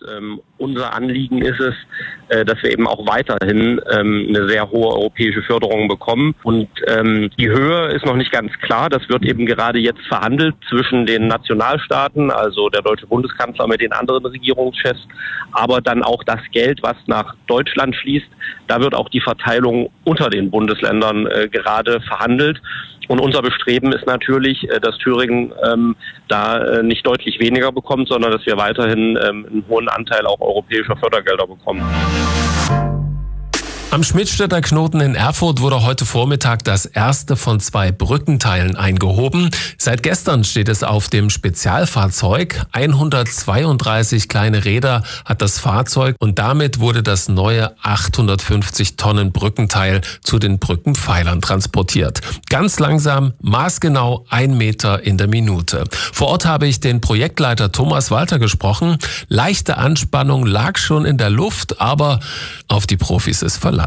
unser Anliegen ist es, dass wir eben auch weiterhin eine sehr hohe europäische Förderung bekommen. Und die Höhe ist noch nicht ganz klar. Das wird eben gerade jetzt verhandelt zwischen den Nationalstaaten, also der deutsche Bundeskanzler mit den anderen Regierungschefs, aber dann auch das Geld, was nach Deutschland fließt. Da wird auch die Verteilung unter den Bundesländern gerade verhandelt. Und unser Bestreben ist natürlich, dass Thüringen da nicht deutlich weniger bekommt, sondern dass wir weiterhin einen hohen Anteil auch europäischer Fördergelder bekommen. Am Schmidtstädter Knoten in Erfurt wurde heute Vormittag das erste von 2 Brückenteilen eingehoben. Seit gestern steht es auf dem Spezialfahrzeug. 132 kleine Räder hat das Fahrzeug und damit wurde das neue 850 Tonnen Brückenteil zu den Brückenpfeilern transportiert. Ganz langsam, maßgenau 1 Meter in der Minute. Vor Ort habe ich den Projektleiter Thomas Walter gesprochen. Leichte Anspannung lag schon in der Luft, aber auf die Profis ist Verlass.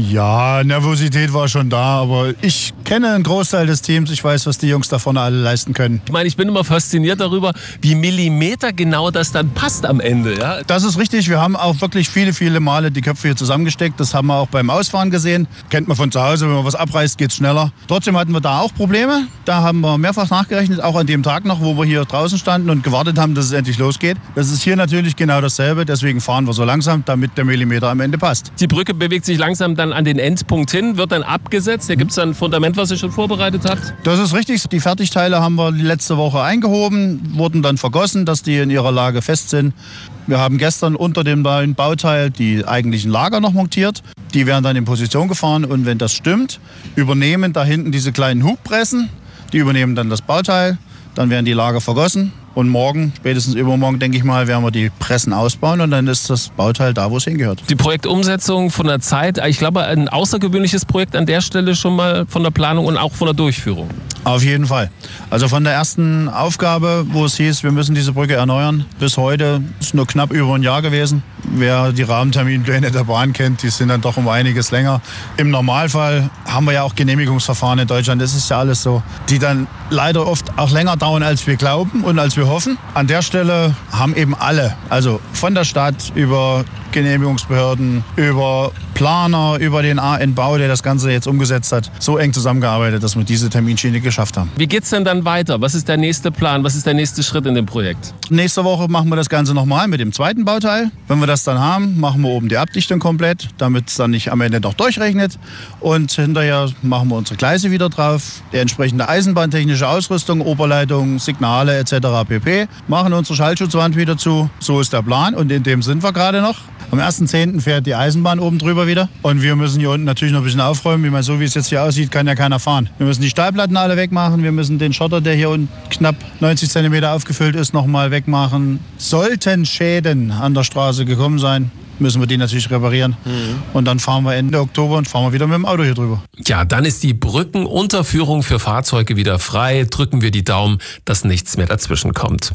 Ja, Nervosität war schon da, aber ich kenne einen Großteil des Teams. Ich weiß, was die Jungs da vorne alle leisten können. Ich meine, ich bin immer fasziniert darüber, wie millimetergenau das dann passt am Ende. Ja? Das ist richtig. Wir haben auch wirklich viele, viele Male die Köpfe hier zusammengesteckt. Das haben wir auch beim Ausfahren gesehen. Kennt man von zu Hause, wenn man was abreißt, geht's schneller. Trotzdem hatten wir da auch Probleme. Da haben wir mehrfach nachgerechnet, auch an dem Tag noch, wo wir hier draußen standen und gewartet haben, dass es endlich losgeht. Das ist hier natürlich genau dasselbe. Deswegen fahren wir so langsam, damit der Millimeter am Ende passt. Die Brücke bewegt sich langsam dann an den Endpunkt hin, wird dann abgesetzt. Da gibt es dann ein Fundament, was ihr schon vorbereitet habt? Das ist richtig. Die Fertigteile haben wir letzte Woche eingehoben, wurden dann vergossen, dass die in ihrer Lage fest sind. Wir haben gestern unter dem neuen Bauteil die eigentlichen Lager noch montiert. Die werden dann in Position gefahren und wenn das stimmt, übernehmen da hinten diese kleinen Hubpressen. Die übernehmen dann das Bauteil, dann werden die Lager vergossen. Und morgen, spätestens übermorgen, denke ich mal, werden wir die Pressen ausbauen und dann ist das Bauteil da, wo es hingehört. Die Projektumsetzung von der Zeit, ich glaube, ein außergewöhnliches Projekt an der Stelle schon mal von der Planung und auch von der Durchführung. Auf jeden Fall. Also von der ersten Aufgabe, wo es hieß, wir müssen diese Brücke erneuern, bis heute ist nur knapp über ein Jahr gewesen. Wer die Rahmenterminpläne der Bahn kennt, die sind dann doch um einiges länger. Im Normalfall haben wir ja auch Genehmigungsverfahren in Deutschland, das ist ja alles so, die dann leider oft auch länger dauern, als wir glauben und als wir hoffen. An der Stelle haben eben alle, also von der Stadt über Genehmigungsbehörden, über Planer, über den AN-Bau, der das Ganze jetzt umgesetzt hat, so eng zusammengearbeitet, dass wir diese Terminschiene geschafft haben. Wie geht's denn dann weiter? Was ist der nächste Plan? Was ist der nächste Schritt in dem Projekt? Nächste Woche machen wir das Ganze nochmal mit dem zweiten Bauteil. Wenn wir das dann haben, machen wir oben die Abdichtung komplett, damit es dann nicht am Ende noch durchrechnet. Und hinterher machen wir unsere Gleise wieder drauf, die entsprechende eisenbahntechnische Ausrüstung, Oberleitung, Signale etc. pp. Machen unsere Schallschutzwand wieder zu. So ist der Plan und in dem sind wir gerade noch. Am 1.10. fährt die Eisenbahn oben drüber wieder. Und wir müssen hier unten natürlich noch ein bisschen aufräumen. Ich meine, so wie es jetzt hier aussieht, kann ja keiner fahren. Wir müssen die Stahlplatten alle wegmachen. Wir müssen den Schotter, der hier unten knapp 90 cm aufgefüllt ist, nochmal wegmachen. Sollten Schäden an der Straße gekommen sein, müssen wir die natürlich reparieren. Und dann fahren wir Ende Oktober und fahren wir wieder mit dem Auto hier drüber. Ja, dann ist die Brückenunterführung für Fahrzeuge wieder frei. Drücken wir die Daumen, dass nichts mehr dazwischen kommt.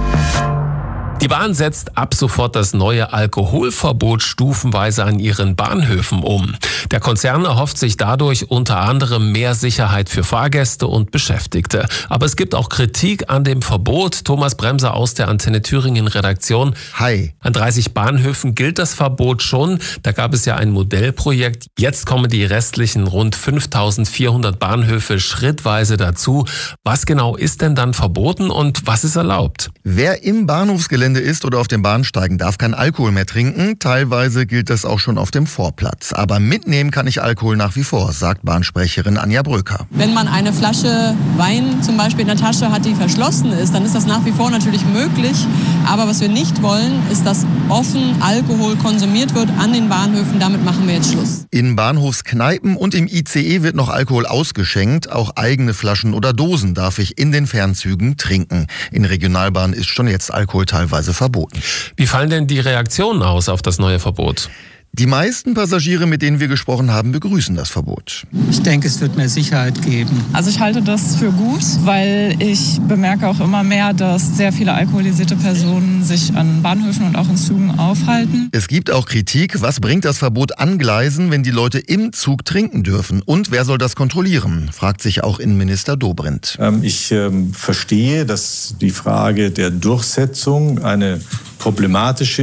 Die Bahn setzt ab sofort das neue Alkoholverbot stufenweise an ihren Bahnhöfen um. Der Konzern erhofft sich dadurch unter anderem mehr Sicherheit für Fahrgäste und Beschäftigte. Aber es gibt auch Kritik an dem Verbot. Thomas Bremser aus der Antenne Thüringen Redaktion. Hi. An 30 Bahnhöfen gilt das Verbot schon. Da gab es ja ein Modellprojekt. Jetzt kommen die restlichen rund 5.400 Bahnhöfe schrittweise dazu. Was genau ist denn dann verboten und was ist erlaubt? Wer im Bahnhofsgelände ist oder auf den Bahnsteigen, darf kein Alkohol mehr trinken. Teilweise gilt das auch schon auf dem Vorplatz. Aber mitnehmen kann ich Alkohol nach wie vor, sagt Bahnsprecherin Anja Bröker. Wenn man eine Flasche Wein zum Beispiel in der Tasche hat, die verschlossen ist, dann ist das nach wie vor natürlich möglich. Aber was wir nicht wollen, ist, dass offen Alkohol konsumiert wird an den Bahnhöfen. Damit machen wir jetzt Schluss. In Bahnhofskneipen und im ICE wird noch Alkohol ausgeschenkt. Auch eigene Flaschen oder Dosen darf ich in den Fernzügen trinken. In Regionalbahnen ist schon jetzt Alkohol teilweise verboten. Wie fallen denn die Reaktionen aus auf das neue Verbot? Die meisten Passagiere, mit denen wir gesprochen haben, begrüßen das Verbot. Ich denke, es wird mehr Sicherheit geben. Also ich halte das für gut, weil ich bemerke auch immer mehr, dass sehr viele alkoholisierte Personen sich an Bahnhöfen und auch in Zügen aufhalten. Es gibt auch Kritik. Was bringt das Verbot an Gleisen, wenn die Leute im Zug trinken dürfen? Und wer soll das kontrollieren? Fragt sich auch Innenminister Dobrindt. Ich verstehe, dass die Frage der Durchsetzung eine problematische